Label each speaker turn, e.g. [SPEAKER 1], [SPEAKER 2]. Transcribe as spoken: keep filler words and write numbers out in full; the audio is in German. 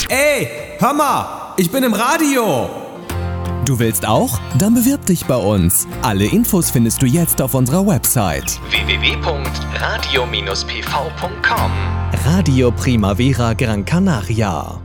[SPEAKER 1] Ey, hör mal, ich bin im Radio.
[SPEAKER 2] Du willst auch? Dann bewirb dich bei uns. Alle Infos findest du jetzt auf unserer Website
[SPEAKER 3] w w w punkt radio Bindestrich p v punkt com.
[SPEAKER 2] Radio Primavera Gran Canaria.